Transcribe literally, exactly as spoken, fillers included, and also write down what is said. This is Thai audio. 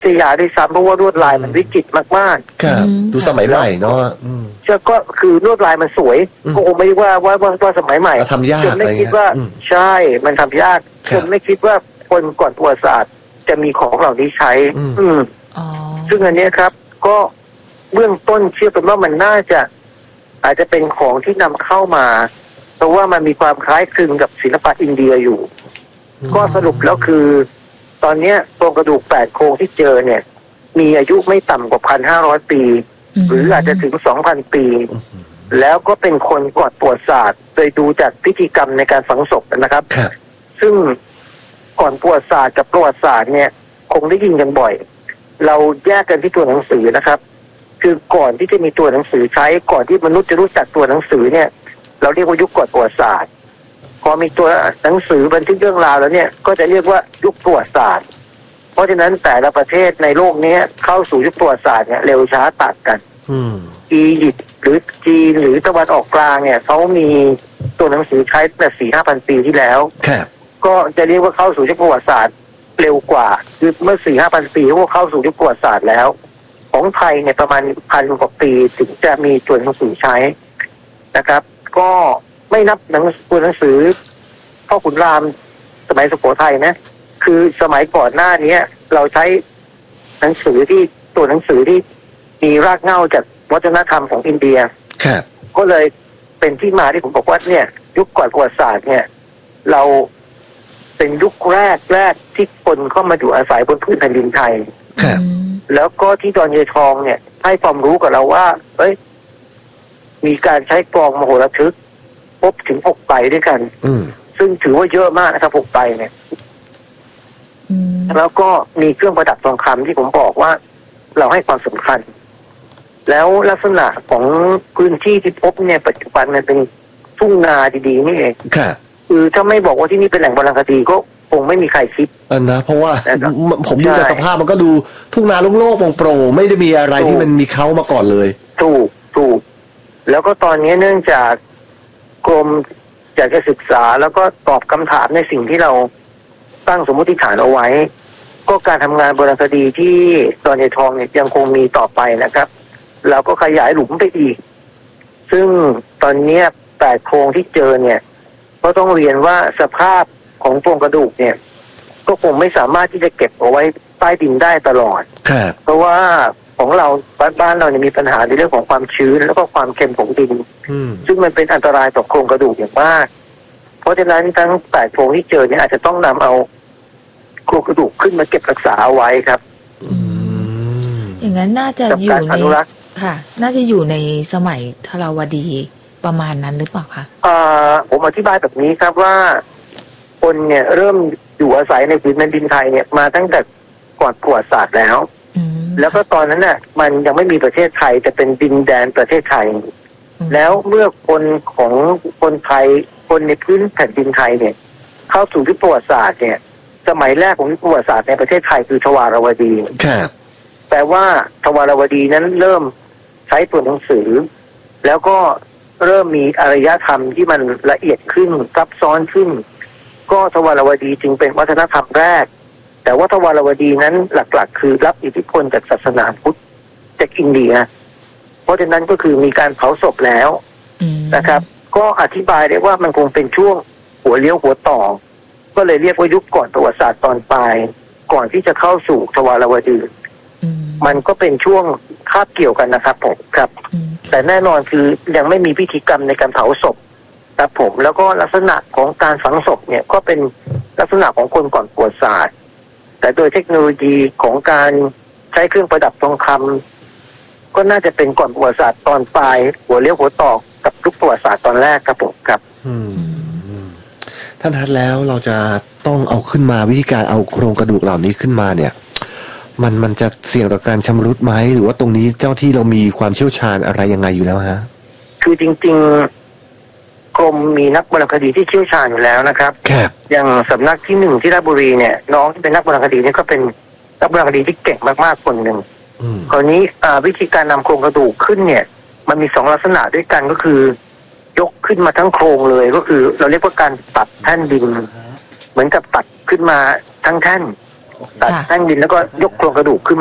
ทยาด้วยซ้ำเพราะว่าลวดลายมันวิจิตรมากๆครับดูสมัยใหม่เนาะเชื่อก็คือลวดลายมันสวยก็คงไม่ว่าว่าว่าสมัยใหม่ทำยากจนไม่คิดว่าใช่มันทำยากจนไม่คิดว่าคนก่อนประวัติศาสตร์จะมีของเหล่านี้ใช้อืมซึ่งอันนี้ครับก็เบื้องต้นเชื่อเป็นว่ามันน่าจะอาจจะเป็นของที่นำเข้ามาเพราะว่ามันมีความคล้ายคลึงกับศิลปะอินเดียอยู่ก็สรุปแล้วคือตอนนี้โครงกระดูกแปดโครงที่เจอเนี่ยมีอายุไม่ต่ำกว่าพันห้าร้อยปีหรืออาจจะถึงสองพันปีแล้วก็เป็นคนก่อนประวัติศาสตร์โดยดูจากพิธีกรรมในการฝังศพนะครับซึ่งก่อนประวัติศาสตร์กับประวัติศาสตร์เนี่ยคงได้ยินกันบ่อยเราแยกกันที่ตัวหนังสือนะครับคือก่อนที่จะมีตัวหนังสือใช้ก่อนที่มนุษย์จะรู้จักตัวหนังสือเนี่ยเราเรียกว่ายุคก่อนประวัติศาสตร์พอมีตัวหนังสือบันทึกเรื่องราวแล้วเนี่ยก็จะเรียกว่ายุคประวัติศาสตร์เพราะฉะนั้นแต่ละประเทศในโลกนี้เข้าสู่ยุคประวัติศาสตร์เนี่ยเร็วช้าต่างกันอียิปต์หรือจีนหรือตะวันออกกลางเนี่ยเขามีตัวหนังสือใช้ตั้งแต่สี่ห้าพันปีที่แล้วก็จะเรียกว่าเข้าสู่ยุคประวัติศาสตร์เร็วกว่าคือเมื่อสี่ห้าพันปีก็เข้าสู่ยุคประวัติศาสตร์แล้วของไทยเนี่ยประมาณพันกว่าปีถึงจะมีตัวหนังสือใช้นะครับก็ไม่นับหนังตัวหนังสือพ่อขุนรามสมัยสุโขทัยนะคือสมัยก่อนหน้านี้เราใช้หนังสือที่ตัวหนังสือที่มีรากเหง้าจากวัฒนธรรมของอินเดียก็เลยเป็นที่มาที่ผมบอกว่าเนี่ยยุคก่อนประวัติศาสตร์เนี่ยเราเป็นยุคแรกแรกที่คนเข้ามาอยู่อาศัยบนพื้นแผ่นดินไทยแล้วก็ที่ดอนเยทองเนี่ยให้ความรู้กับเราว่าเอ้ยมีการใช้กลองมโหระทึกพบถึงหกใบด้วยกันซึ่งถือว่าเยอะมากนะครับหกใบเนี่ยแล้วก็มีเครื่องประดับทองคำที่ผมบอกว่าเราให้ความสำคัญแล้วลักษณะของพื้นที่ที่พบเนี่ยปัจจุบันมันเป็นทุ่งนาดีๆนี่เองคือถ้าไม่บอกว่าที่นี่เป็นแหล่งโบราณคดีก็คงไม่มีใครคิดอันนะเพราะว่าผมดูจากสภาพมันก็ดูทุ่งนาโล่งๆโปร่งๆไม่ได้มีอะไรที่มันมีเขามาก่อนเลยถูกถูกแล้วก็ตอนนี้เนื่องจากกรมอยากจะศึกษาแล้วก็ตอบคำถามในสิ่งที่เราตั้งสมมติฐานเอาไว้ก็การทำงานโบราณคดีที่ดอนเยทองเนี่ยยังคงมีต่อไปนะครับเราก็ขยายหลุมไปอีกซึ่งตอนนี้แปดโครงที่เจอเนี่ยก็ต้องเรียนว่าสภาพของโครงกระดูกเนี่ยก็คงไม่สามารถที่จะเก็บเอาไว้ใต้ดินได้ตลอดเพราะว่าของเราบ้านเราเนี่ยมีปัญหาในเรื่องของความชื้นแล้วก็ความเค็มของดินซึ่งมันเป็นอันตรายต่อโครงกระดูกอย่างมากเพราะฉะนั้นทั้งแปดโครงที่เจอเนี่ยอาจจะต้องนำเอาโครงกระดูกขึ้นมาเก็บรักษาเอาไว้ครับอย่างนั้นน่าจะอยู่ในค่ะน่าจะอยู่ในสมัยทราวดีประมาณนั้นหรือเปล่าคะอ่าผมอธิบายแบบนี้ครับว่าคนเนี่ยเริ่มอยู่อาศัยในพื้นแผ่นดินไทยเนี่ยมาตั้งแต่ก่อนประวัติศาสตร์แล้วแล้วก็ตอนนั้นน่ะมันยังไม่มีประเทศไทยจะเป็นดินแดนประเทศไทยแล้วเมื่อคนของคนไทยคนในพื้นแผ่นดินไทยเนี่ยเข้าสู่ยุคประวัติศาสตร์เนี่ยสมัยแรกของยุคประวัติศาสตร์ในประเทศไทยคือทวารวดีแปลว่าทวารวดีนั้นเริ่มใช้ตัวหนังสือแล้วก็เริ่มมีอารยธรรมที่มันละเอียดขึ้นซับซ้อนขึ้นก็ทวารวดีจึงเป็นวัฒนธรรมแรกแต่ว่าทวารวดีนั้นหลักๆคือรับอิทธิพลจากศาสนาพุทธจากอินเดียเพราะฉะนั้นก็คือมีการเผาศพแล้วนะครับก็อธิบายได้ว่ามันคงเป็นช่วงหัวเลี้ยวหัวต่อก็เลยเรียกว่ายุคก่อนประวัติศาสตร์ตอนปลายก่อนที่จะเข้าสู่ทวารวดีมันก็เป็นช่วงคาบเกี่ยวกันนะครับผมครับแต่แน่นอนคือยังไม่มีพิธีกรรมในการเผาศพครับผมแล้วก็ลักษณะของการฝังศพเนี่ยก็เป็นลักษณะของคนก่อนประวัติศาสตร์แต่โดยเทคโนโลยีของการใช้เครื่องประดับทองคำก็น่าจะเป็นก่อนประวัติศาสตร์ตอนปลายหัวเลี้ยวหัวต่อกับยุคประวัติศาสตร์ตอนแรกครับผมครับท่านทัดแล้วเราจะต้องเอาขึ้นมาวิธีการเอาโครงกระดูกเหล่านี้ขึ้นมาเนี่ยมันมันจะเสี่ยงต่อการชำรุดไหมหรือว่าตรงนี้เจ้าที่เรามีความเชี่ยวชาญอะไรยังไงอยู่แล้วฮะคือจริงๆกรมมีนักโบราณคดีที่เชี่ยวชาญอยู่แล้วนะครับอย่างสำนักที่หนึ่งที่ราชบุรีเนี่ยน้องที่เป็นนักโบราณคดีเนี่ยก็เป็นนักโบราณคดีที่เก่งมากๆคนหนึ่งคราวนี้วิธีการนำโครงกระดูกขึ้นเนี่ยมันมีสองลักษณะด้วยกันก็คือยกขึ้นมาทั้งโครงเลยก็คือเราเรียกว่าการตัดแท่นดินเหมือนกับตัดขึ้นมาทั้งแท่นตัดแท่งดินแล้วก็ยกโครงกระดูกขึ้น